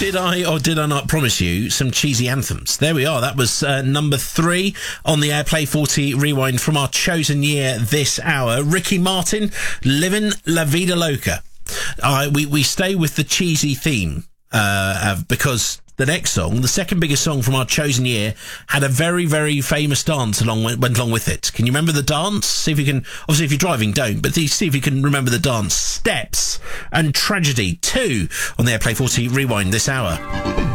Did I or did I not promise you some cheesy anthems? There we are. That was number 3 on the Airplay 40 Rewind from our chosen year this hour. Ricky Martin, Livin' La Vida Loca. We stay with the cheesy theme because the next song, the second biggest song from our chosen year, had a very, very famous dance went along with it. Can you remember the dance? See if you can. Obviously, if you're driving, don't. But see if you can remember the dance. Steps and Tragedy 2 on the Airplay 40 Rewind this hour.